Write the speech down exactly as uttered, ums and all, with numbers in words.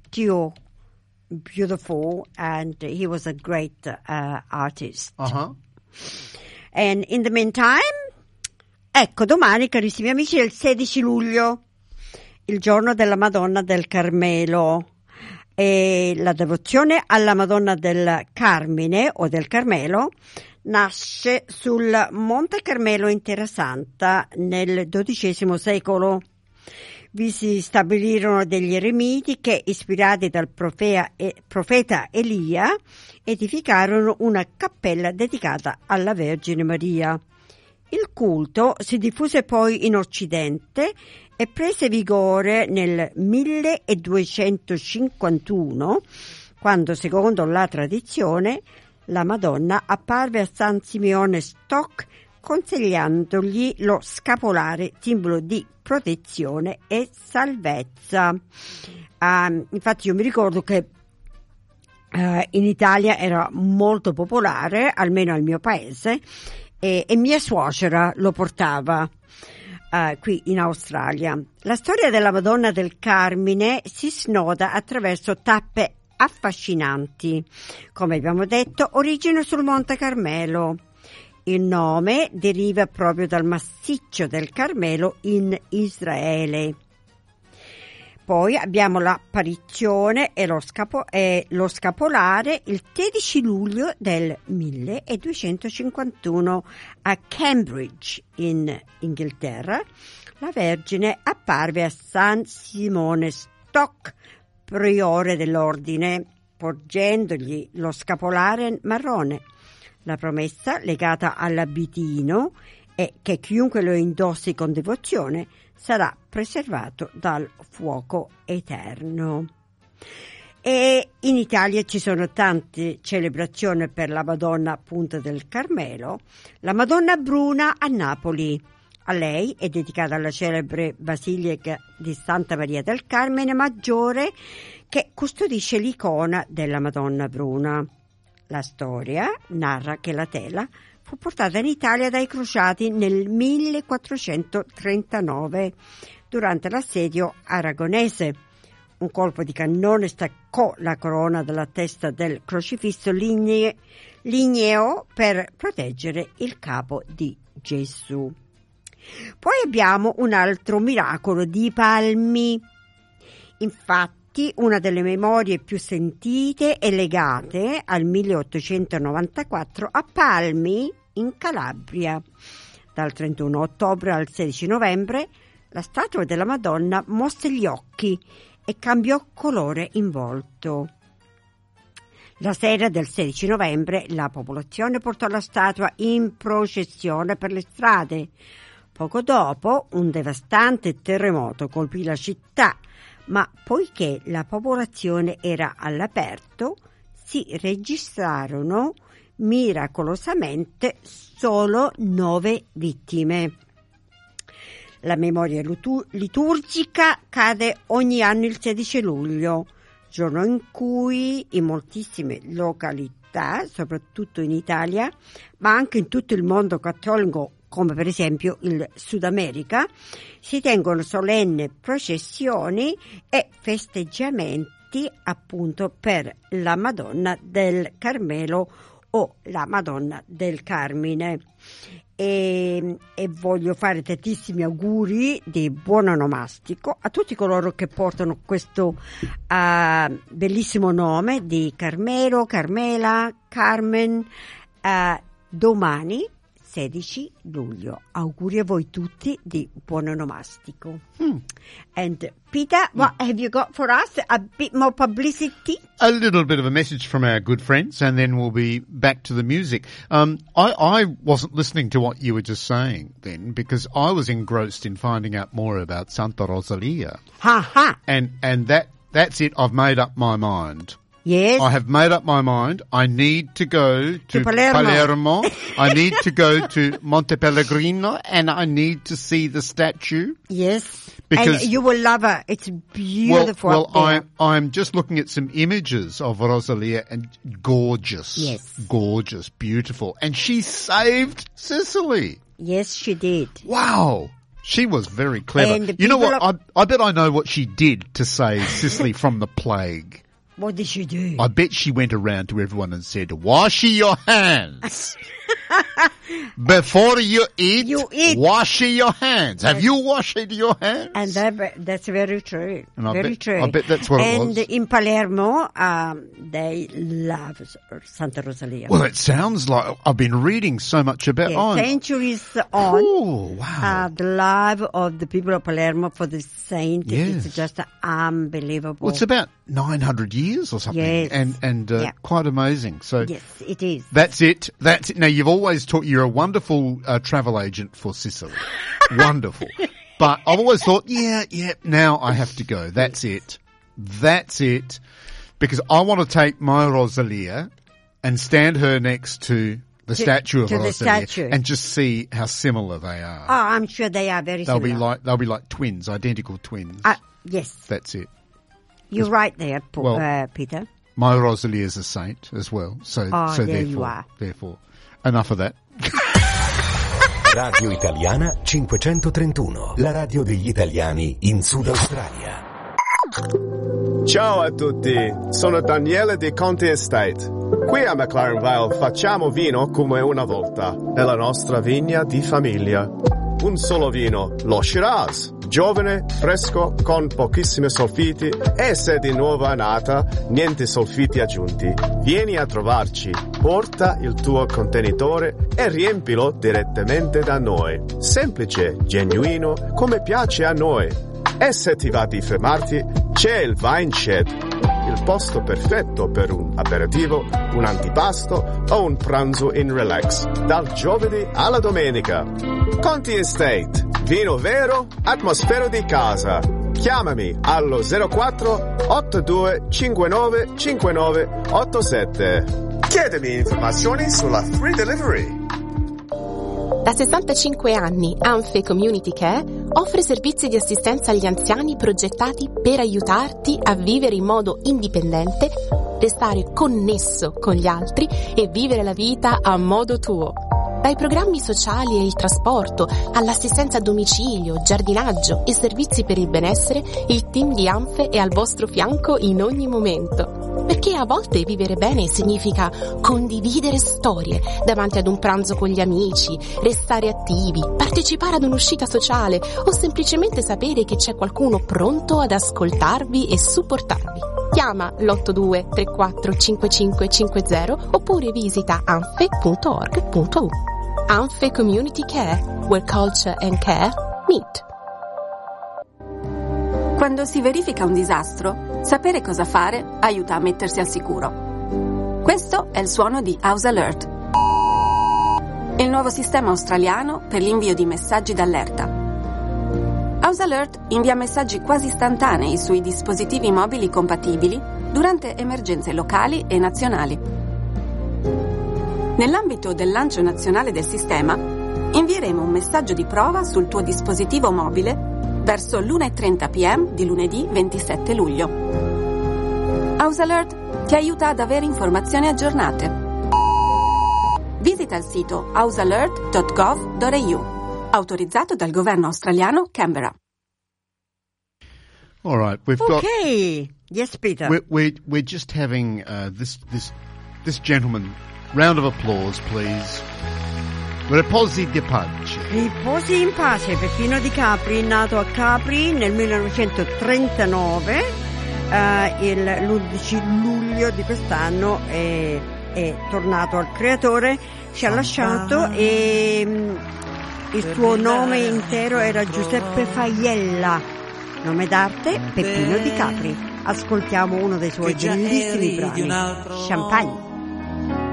still beautiful, and he was a great uh, artist. Uh-huh. And in the meantime, ecco, domani, carissimi amici, è il sedici luglio, il giorno della Madonna del Carmelo. E la devozione alla Madonna del Carmine o del Carmelo nasce sul Monte Carmelo in Terra Santa nel dodicesimo secolo. Vi si stabilirono degli eremiti che, ispirati dal profea, eh, profeta Elia, edificarono una cappella dedicata alla Vergine Maria. Il culto si diffuse poi in Occidente e prese vigore nel milleduecentocinquantuno, quando, secondo la tradizione, la Madonna apparve a San Simeone Stock consigliandogli lo scapolare, simbolo di protezione e salvezza. Uh, infatti io mi ricordo che uh, in Italia era molto popolare, almeno al mio paese, e, e mia suocera lo portava. Uh, qui in Australia. La storia della Madonna del Carmine si snoda attraverso tappe affascinanti. Come abbiamo detto, origina sul Monte Carmelo. Il nome deriva proprio dal massiccio del Carmelo in Israele. Poi abbiamo l'apparizione e lo, scapo, e lo scapolare il tredici luglio del milleduecentocinquantuno a Cambridge, in Inghilterra. La Vergine apparve a San Simone Stock, priore dell'ordine, porgendogli lo scapolare marrone. La promessa legata all'abitino è che chiunque lo indossi con devozione sarà preservato dal fuoco eterno. E in Italia ci sono tante celebrazioni per la Madonna appunto del Carmelo. La Madonna Bruna a Napoli. A lei è dedicata la celebre Basilica di Santa Maria del Carmine Maggiore, che custodisce l'icona della Madonna Bruna. La storia narra che la tela fu portata in Italia dai crociati nel millequattrocentotrentanove durante l'assedio aragonese. Un colpo di cannone staccò la corona dalla testa del crocifisso ligne- ligneo per proteggere il capo di Gesù. Poi abbiamo un altro miracolo di Palmi. Infatti, una delle memorie più sentite e legate al milleottocentonovantaquattro a Palmi, in Calabria. Dal trentuno ottobre al sedici novembre la statua della Madonna mosse gli occhi e cambiò colore in volto. La sera del sedici novembre la popolazione portò la statua in processione per le strade. Poco dopo un devastante terremoto colpì la città, ma poiché la popolazione era all'aperto, si registrarono miracolosamente solo nove vittime. La memoria liturgica cade ogni anno il sedici luglio, giorno in cui in moltissime località, soprattutto in Italia, ma anche in tutto il mondo cattolico, come per esempio il Sud America, si tengono solenni processioni e festeggiamenti appunto per la Madonna del Carmelo o la Madonna del Carmine. E, e voglio fare tantissimi auguri di buon onomastico a tutti coloro che portano questo uh, bellissimo nome di Carmelo, Carmela, Carmen, uh, domani sedici luglio. Auguri a voi tutti di buon onomastico. Hmm. And Peter, what have you got for us? A bit more publicity? A little bit of a message from our good friends, and then we'll be back to the music. Um, I, I wasn't listening to what you were just saying then, because I was engrossed in finding out more about Santa Rosalia. Ha ha. And, and that, that's it. I've made up my mind. Yes. I have made up my mind. I need to go to, To Palermo. Palermo. I need to go to Monte Pellegrino, and I need to see the statue. Yes. Because- and you will love it. It's Well, beautiful well, up there. I'm I'm just looking at some images of Rosalia, and gorgeous, Yes. gorgeous, beautiful, and she saved Sicily. Yes, she did. Wow, She was very clever. And You know what? people I, I bet I know what she did to save Sicily from the plague. What did she do? I bet she went around to everyone and said, wash your hands. Before you eat, You eat. wash your hands. Have you washed your hands? And that, that's very true. And I very bet- true. I bet that's what it and was. in Palermo, um, they love Santa Rosalia. Well, it sounds like I've been reading so much about yeah, oh, centuries on. Oh, wow. Uh, the love of the people of Palermo for the saint Yes. is just unbelievable. Well, it's about nine hundred years or something. Yes. And, and, uh, Yeah. quite amazing. So Yes, it is. that's it. That's it. Now, you've always taught, you're a wonderful uh, travel agent for Sicily. Wonderful. But I've always thought, yeah, yeah, now I have to go. That's it. That's it. Because I want to take my Rosalia and stand her next to the To- statue of to the Rosalia statue. and just see how similar they are. Oh, I'm sure they are very they'll similar. be like, they'll be like twins, identical twins. Uh, yes, That's it. you're right there, Po- Well- uh, Peter. My Rosalia is a saint as well. So, Oh, so there therefore, you are. therefore, enough of that. Radio Italiana cinquecentotrentuno, la radio degli italiani in Sud Australia. Ciao a tutti, sono Daniele di Conti Estate. Qui a McLaren Vale facciamo vino come una volta, nella nostra vigna di famiglia. Un solo vino, lo Shiraz, giovane, fresco, con pochissimi solfiti e sedi nuova nata, niente solfiti aggiunti. Vieni a trovarci, porta il tuo contenitore e riempilo direttamente da noi. Semplice, genuino, come piace a noi. E se ti va di fermarti, c'è il Wine Shed, il posto perfetto per un aperitivo, un antipasto o un pranzo in relax, dal giovedì alla domenica. Conti Estate, vino vero, atmosfera di casa. Chiamami allo zero quattro otto due cinque nove cinque nove otto sette. Chiedimi informazioni sulla free delivery. Da sessantacinque anni Anfe Community Care offre servizi di assistenza agli anziani progettati per aiutarti a vivere in modo indipendente, restare connesso con gli altri e vivere la vita a modo tuo. Dai programmi sociali e il trasporto, all'assistenza a domicilio, giardinaggio e servizi per il benessere, il team di Anfe è al vostro fianco in ogni momento. Perché a volte vivere bene significa condividere storie davanti ad un pranzo con gli amici, restare attivi, partecipare ad un'uscita sociale o semplicemente sapere che c'è qualcuno pronto ad ascoltarvi e supportarvi. Chiama l'otto due tre quattro cinque cinque cinque zero oppure visita anfe punto org punto u. Anfe Community Care, where culture and care meet. Quando si verifica un disastro, sapere cosa fare aiuta a mettersi al sicuro. Questo è il suono di House Alert, il nuovo sistema australiano per l'invio di messaggi d'allerta. House Alert invia messaggi quasi istantanei sui dispositivi mobili compatibili durante emergenze locali e nazionali. Nell'ambito del lancio nazionale del sistema, invieremo un messaggio di prova sul tuo dispositivo mobile verso l'una e trenta p m di lunedì ventisette luglio. House Alert ti aiuta ad avere informazioni aggiornate. Visita il sito house alert dot gov dot a u, autorizzato dal governo australiano Canberra. All right, we've got. Okay. Yes, Peter. We're we're, we're just having uh, this this this gentleman. Round of applause, please. Riposi di pace. Riposi in pace, Peppino Di Capri, nato a Capri nel millenovecentotrentanove, eh, il, l'undici luglio di quest'anno è, è tornato al creatore, ci ha lasciato e mh, il suo nome intero era Giuseppe Faiella, nome d'arte Peppino Di Capri. Ascoltiamo uno dei suoi bellissimi brani, Champagne.